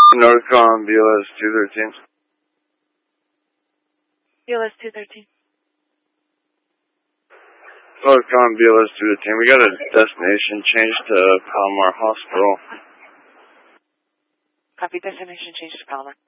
Northcom BLS 213. BLS 213. Northcom BLS 213. We got a destination change to Palomar Hospital. Copy, destination change to Palomar.